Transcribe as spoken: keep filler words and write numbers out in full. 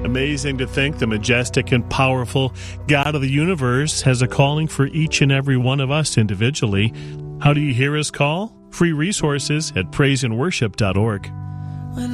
Amazing to think the majestic and powerful God of the universe has a calling for each and every one of us individually. How do you hear his call? Free resources at praise and worship dot org.